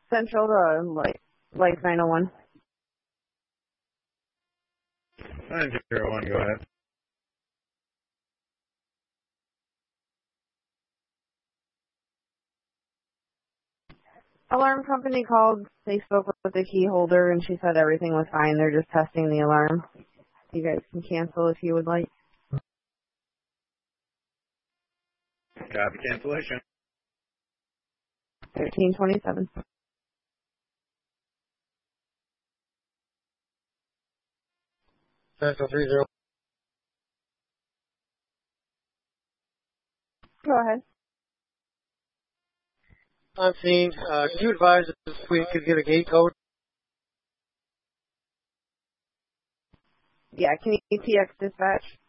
Central to like 901. 901, go ahead. Alarm company called. They spoke with the key holder, and she said everything was fine. They're just testing the alarm. You guys can cancel if you would like. Copy cancellation. 1327. Central 30. Go ahead. On scene. Could you advise if we could get a gate code? Yeah, can you TX dispatch?